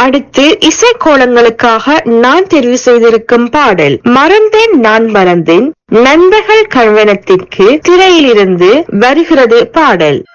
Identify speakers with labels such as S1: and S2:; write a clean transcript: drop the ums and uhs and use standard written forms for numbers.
S1: அடுத்து இசைக்கோலங்களுக்காக நான் தெரிவு செய்திருக்கும் பாடல் மறந்தேன் நான் மறந்தேன் நண்பர்கள் கல்வனத்திற்கு திரையிலிருந்து வருகிறது பாடல்.